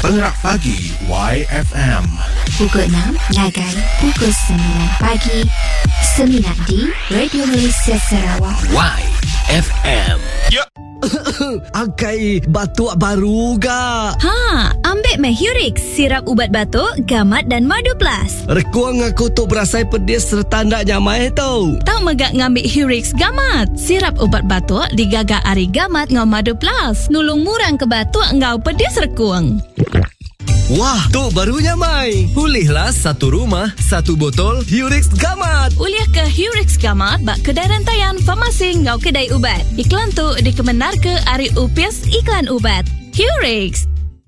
Perak Pagi YFM. Pukul 6 lagai pukul 9 pagi. Seminat di Radio Malaysia Sarawak. YFM. Ya. Angkai batuk baru ga? Ambil Mehurix, sirap ubat batuk, gamat dan madu plus. Rekuang aku tu berasai pedis serta ndak nyamai tau. Tak megak ngambil Hurix gamat. Sirap ubat batuk digagak ari gamat ngau madu plus. Nulung murang ke batuk ngau pedis rekuang. Wah, tu barunya mai. Pulihlah satu rumah, satu botol Hurix Gamat. Uliah ke Hurix gamat bak kedai rantaian farmasi ngau kedai ubat. Iklan tu dikemenar ke ari UPS iklan ubat. Hurix.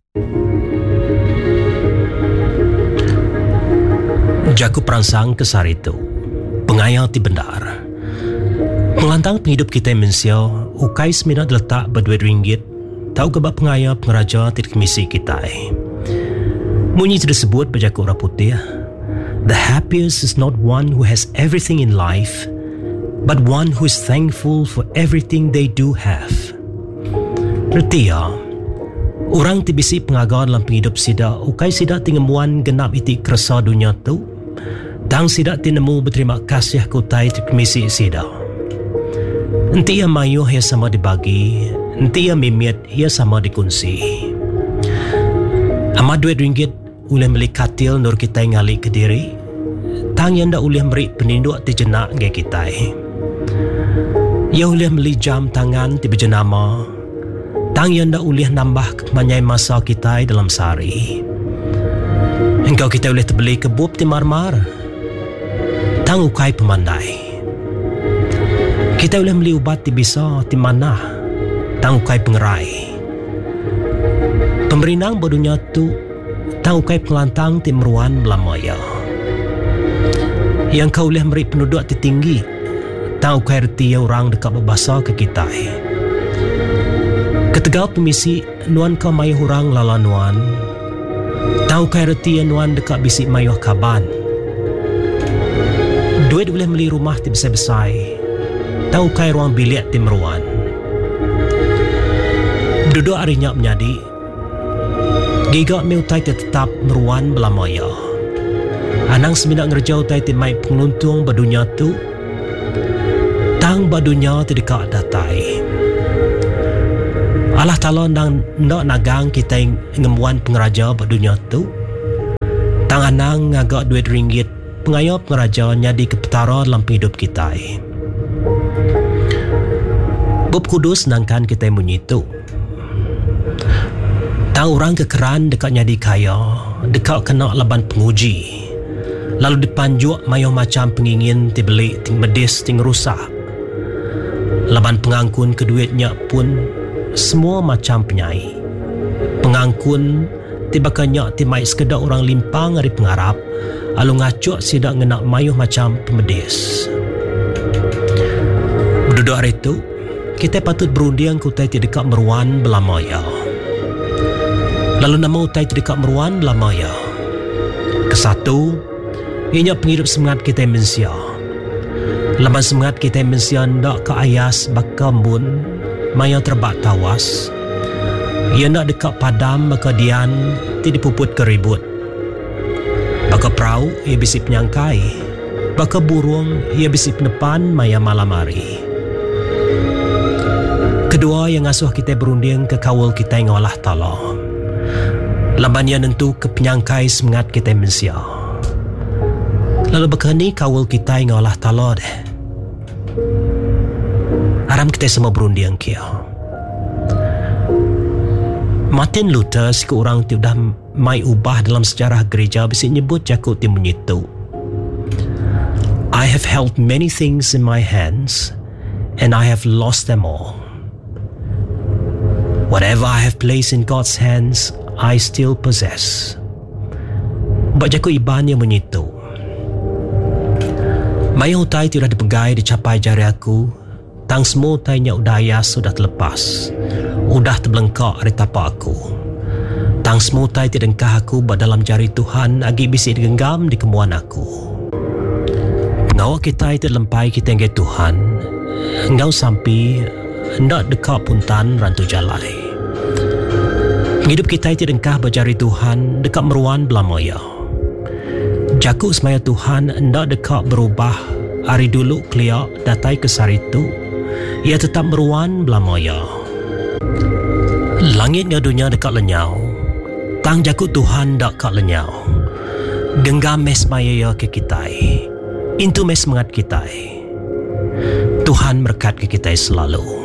Jaku perangsang ke Saritu, pengayal ti bendar. Melantang penghidup kita Malaysia, ukai semina diletak berduit ringgit. Tahu ke bak pengayal pengeraja ti komisi kita. Munyi itu disebut berjaku orang putih. The happiest is not one who has everything in life, but one who is thankful for everything they do have. Retia, orang ti bisi pengagar dalam penghidup sida, ukai sida tingemuan genap iti kerasa dunia tu, tang sida tinemu berterima kasih kutai ti komisi sida. Enti ia mayuh ia sama dibagi, enti ia mimiat ia sama dikunci. Amat duit ringgit uleh beli katil nur kita ngali ke diri, tang yang dah uleh beri peninduk ti jenak ngai kita. Ia uleh beli jam tangan ti berjenama, tang yang dah uleh nambah manyai masa kita dalam sehari. Engkau kita uleh terbeli kebub ti marmar, tang ukai pemandai. Kita uleh beli ubat ti bisa ti mana, tang ukai pengerai. Pemberinang berdunia tu tang ukai pengelantang ti meruan belamaya. Yang kau boleh beri penduduk ti tinggi, tang ukai reti orang dekat berbahasa ke kita. Ketegal pemisi nuan kau mayuh orang lala nuan, tang ukai reti nuan dekat bisi mayuh kaban. Duit boleh beli rumah ti besar-besar, tang ukai ruang bilik ti meruan. Duduk harinya menjadi gigak mi utai tetap meruan belamaya. Anang seminat ngerjau utai ti mai pengeluntung berdunia tu, tang berdunia ti dekat datai. Allah Ta'ala nang nak nagang kita ngemuan pengeraja berdunia tu, tang anang ngagak duit ringgit pengayap pengeraja nyadi kepetara dalam hidup kita. Bob kudus nangkan kita menyitu. Tang orang kekeran dekat nyadi kaya, dekat kena laban penguji. Lalu dipanjuk mayuh macam pengingin ti beli, ting medis, ting rusak. Laban pengangkun ke duitnya pun semua macam penyai. Pengangkun ti bakanya ti mai sekedar orang limpang dari pengharap, lalu ngacuk sidak ngenak mayuh macam pemedis. Berduduk hari itu, kita patut berunding kutai ti dekat meruan belamaya. Lalu nama utai dekat meruan belamaya. Kesatu, ianya penghidup semangat kita Malaysia. Laman semangat kita Malaysia ndak ke ayas baka embun, maya terbak tawas. Ia nak dekat padam baka dian, ti dipuput keribut. Baka perahu, ia bisi penyangkai. Baka burung, ia bisi penepan maya malam hari. Kedua yang asuh kita berunding ke kawal kita yang Allah Ta'ala. Labannya nentu ke penyangkai semangat kita Malaysia. Lalu berkeni kawal kita yang Allah Ta'ala deh. Aram kita semua berunding kia. Martin Luther siku orang ti dah mai ubah dalam sejarah gereja bisi nyebut jakut ti menyitu. I have held many things in my hands and I have lost them all. Whatever I have placed in God's hands, I still possess. Bajaku iban yang menyitu. Mayang utai tidak dipegai dicapai jari aku. Tang semua utainya udaya sudah terlepas. Udah terbelengkak dari tapak aku. Tang semua utai tidak dengkah aku dalam jari Tuhan agi bisi digenggam di kemuan aku. Ngau kita itu lempai kita yang Tuhan. Ngau sampai ndak dekat puntan rantu jalai. Hidup kita tidengkah berjari Tuhan dekat meruan belamoya. Jaku semaya Tuhan hendak dekat berubah hari dulu keliak datai ke saritu. Ia tetap meruan belamoya. Langitnya dunia dekat lenyau. Tang jaku Tuhan dak kat lenyau. Genggam mes maya ke kitai. Intu mes mengat kitai. Tuhan berkat ke kitai selalu.